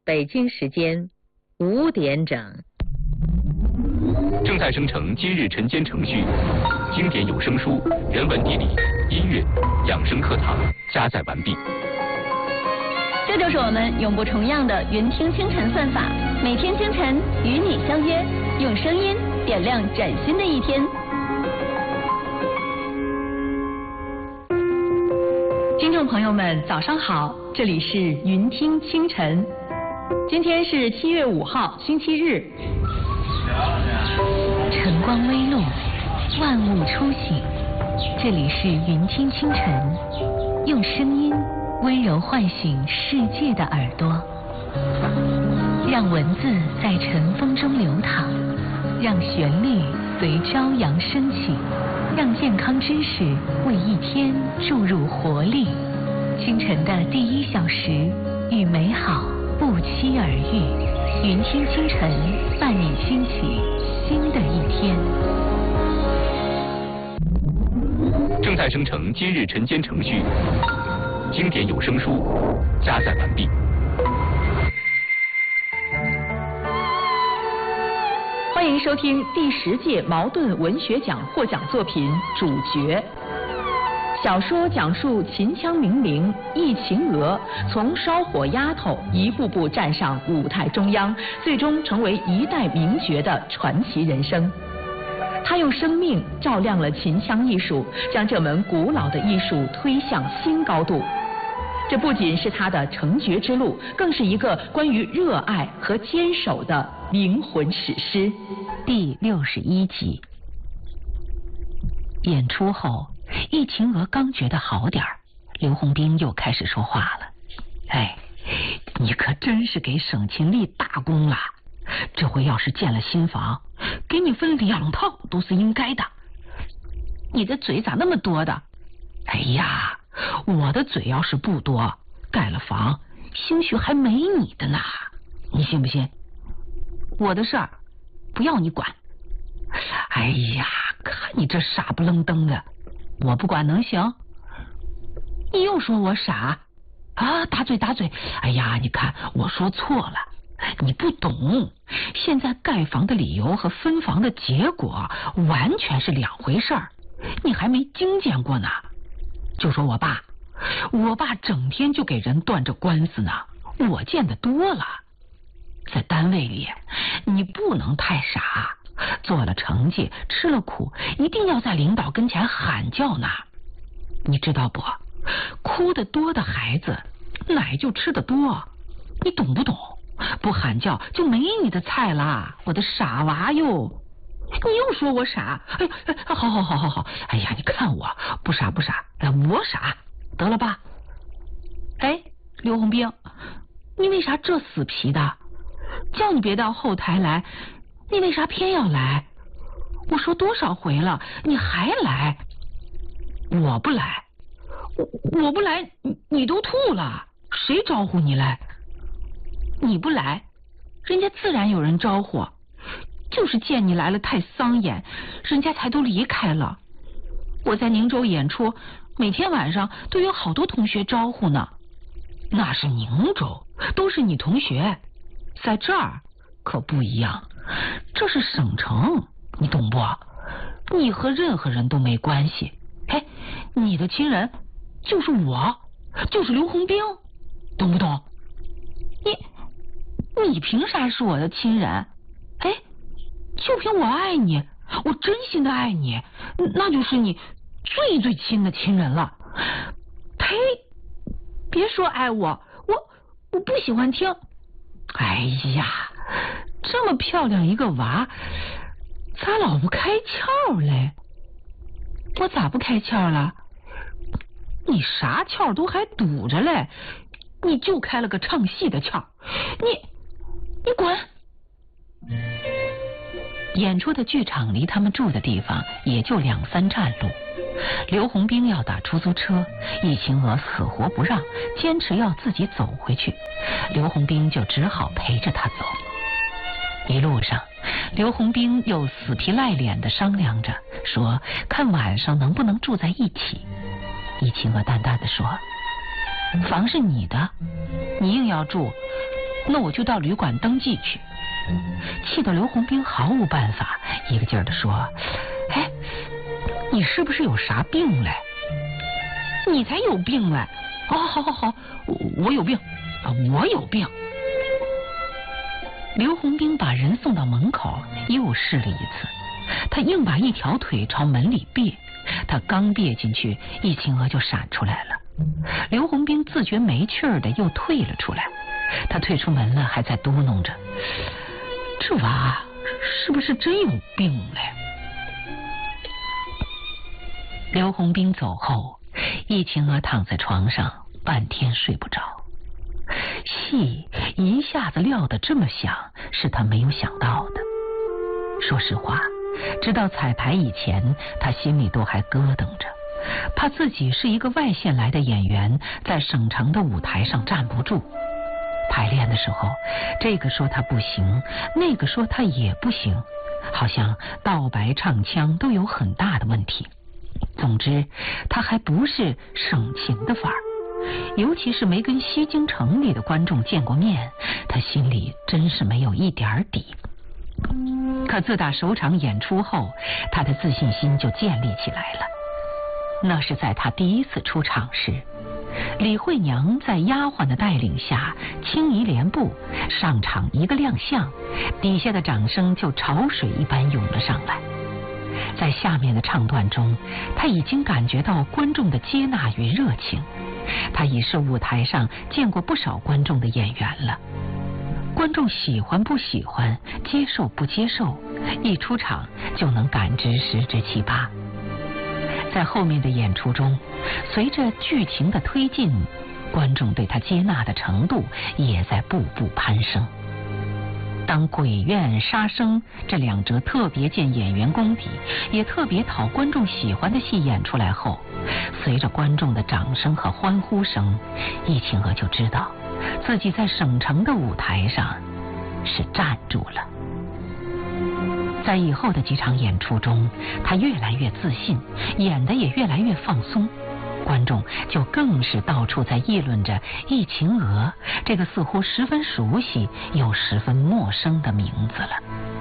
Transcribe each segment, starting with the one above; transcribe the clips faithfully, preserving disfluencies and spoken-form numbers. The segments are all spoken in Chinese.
北京时间五点整。 正在生成今日晨间程序，经典有声书、人文地理、音乐、养生课堂加载完毕。 这就是我们永不重样的云听清晨算法，每天清晨与你相约，用声音点亮崭新的一天。听众朋友们，早上好，这里是云听清晨。今天是七月五号，星期日。 晨光微露，万物初醒。这里是云听清晨，用声音温柔唤醒世界的耳朵，让文字在晨风中流淌，让旋律随朝阳升起，让健康知识为一天注入活力。清晨的第一小时，与美好不期而遇。云听清晨，伴你兴起新的一天。 正在生成今日晨间程序，经典有声书加载完毕。 欢迎收听第十届茅盾文学奖获奖作品《主角》。小说讲述秦腔名伶易秦娥从烧火丫头一步步站上舞台中央，最终成为一代名角的传奇人生。她用生命照亮了秦腔艺术，将这门古老的艺术推向新高度。这不仅是她的成角之路，更是一个关于热爱和坚守的灵魂史诗。 第六十一集。演出后，易秦娥刚觉得好点儿，刘洪兵又开始说话了。哎，你可真是给省勤立大功了，这回要是建了新房，给你分两套都是应该的。你的嘴咋那么多的？哎呀，我的嘴要是不多，盖了房兴许还没你的呢，你信不信？我的事儿不要你管。哎呀，看你这傻不愣登的，我不管能行？你又说我傻啊？打嘴打嘴！哎呀，你看我说错了，你不懂。现在盖房的理由和分房的结果完全是两回事儿，你还没经见过呢。就说我爸，我爸整天就给人断着官司呢，我见得多了。在单位里，你不能太傻。做了成绩，吃了苦，一定要在领导跟前喊叫呢。你知道不？哭得多的孩子，奶就吃得多。你懂不懂？不喊叫就没你的菜啦，我的傻娃哟！你又说我傻？哎哎，好好好好好！哎呀，你看我不傻不傻，哎，我傻，得了吧？哎，刘洪兵，你为啥这死皮的？叫你别到后台来。你为啥偏要来？我说多少回了，你还来？我不来，我我不来，你你都吐了，谁招呼你来？你不来，人家自然有人招呼，就是见你来了太丧眼，人家才都离开了。我在宁州演出，每天晚上都有好多同学招呼呢。那是宁州，都是你同学，在这儿可不一样。这是省城，你懂不？你和任何人都没关系。嘿，你的亲人就是我，就是刘洪兵，懂不懂？你你凭啥是我的亲人？哎，就凭我爱你，我真心的爱你，那就是你最最亲的亲人了。呸！别说爱我，我我不喜欢听。哎呀，这么漂亮一个娃，咋老不开窍嘞？我咋不开窍了？你啥窍都还堵着嘞，你就开了个唱戏的窍。你你滚！演出的剧场离他们住的地方也就两三站路。刘洪兵要打出租车，易秦娥死活不让，坚持要自己走回去。刘洪兵就只好陪着他走。一路上，刘洪兵又死皮赖脸地商量着，说看晚上能不能住在一起。易秦娥淡淡地说：房是你的，你硬要住， 那我就到旅馆登记去。气得刘洪兵毫无办法，一个劲儿地说：哎，你是不是有啥病嘞？你才有病嘞！哦，好好好，我有病啊，我有病。刘洪兵把人送到门口，又试了一次，他硬把一条腿朝门里别，他刚别进去，易秦娥就闪出来了。刘洪兵自觉没趣儿的又退了出来，他退出门了，还在嘟哝着：这娃是不是真有病嘞？刘洪兵走后，易秦娥躺在床上半天睡不着。戏一下子撂得这么响，是他没有想到的。说实话，直到彩排以前，他心里都还咯噔着，怕自己是一个外县来的演员，在省城的舞台上站不住。排练的时候，这个说他不行，那个说他也不行，好像道白唱腔都有很大的问题。总之，他还不是省情的范儿，尤其是没跟西京城里的观众见过面，他心里真是没有一点底。可自打首场演出后，他的自信心就建立起来了。那是在他第一次出场时，李慧娘在丫鬟的带领下轻移帘步上场一个亮相，底下的掌声就潮水一般涌了上来。在下面的唱段中，他已经感觉到观众的接纳与热情，他已是舞台上见过不少观众的演员了。观众喜欢不喜欢，接受不接受，一出场就能感知十之七八。在后面的演出中，随着剧情的推进，观众对他接纳的程度也在步步攀升。当鬼怨杀生这两折特别见演员功底也特别讨观众喜欢的戏演出来后，随着观众的掌声和欢呼声，易秦娥就知道自己在省城的舞台上是站住了。在以后的几场演出中，他越来越自信，演得也越来越放松，观众就更是到处在议论着易秦娥这个似乎十分熟悉又十分陌生的名字了。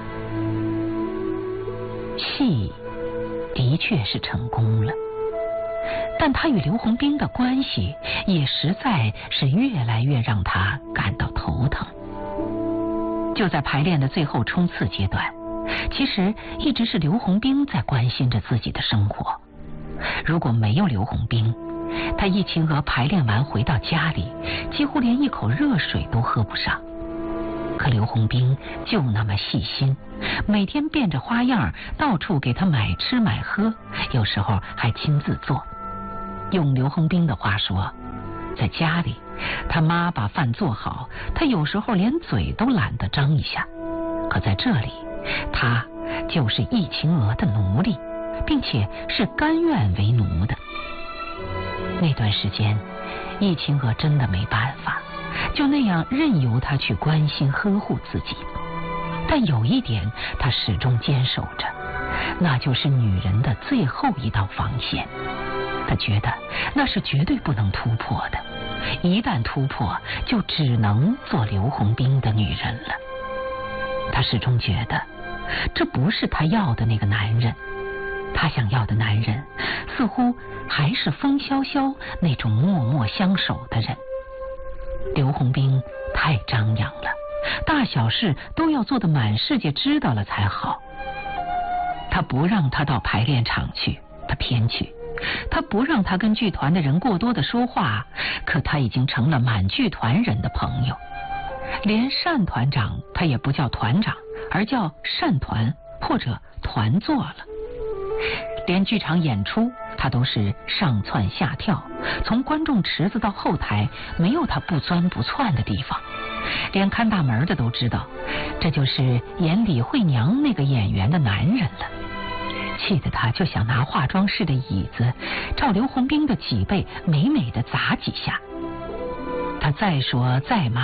戏的确是成功了，但他与刘洪兵的关系也实在是越来越让他感到头疼。就在排练的最后冲刺阶段，其实一直是刘洪兵在关心着自己的生活。如果没有刘洪兵，他易秦娥排练完回到家里，几乎连一口热水都喝不上。可刘洪兵就那么细心，每天变着花样到处给他买吃买喝，有时候还亲自做。用刘洪兵的话说，在家里他妈把饭做好，他有时候连嘴都懒得张一下。可在这里，他就是易秦娥的奴隶，并且是甘愿为奴的。那段时间，易秦娥真的没办法，就那样任由他去关心呵护自己。但有一点他始终坚守着，那就是女人的最后一道防线。他觉得那是绝对不能突破的，一旦突破，就只能做刘洪兵的女人了。他始终觉得这不是他要的那个男人，他想要的男人似乎还是风萧萧那种默默相守的人。刘洪兵太张扬了，大小事都要做得满世界知道了才好。他不让他到排练场去，他偏去；他不让他跟剧团的人过多的说话，可他已经成了满剧团人的朋友。连单团长他也不叫团长，而叫单团或者团座了。连剧场演出他都是上蹿下跳，从观众池子到后台没有他不钻不窜的地方。连看大门的都知道，这就是演李慧娘那个演员的男人了。气得他就想拿化妆室的椅子照刘洪兵的脊背美美的砸几下。他再说再骂